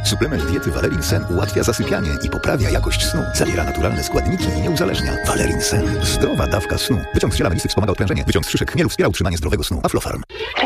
Suplement diety Valerin Sen ułatwia zasypianie i poprawia jakość snu. Zawiera naturalne składniki i nie uzależnia. Valerin Sen. Zdrowa dawka snu. Wyciąg z ziela melisy wspomaga odprężenie. Wyciąg z szyszek chmielu wspiera utrzymanie zdrowego snu. Aflofarm.